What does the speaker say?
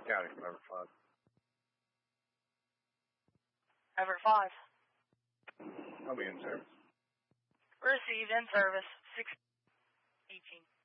County from Everett 5. Everett 5. I'll be in service. Received in service, 618.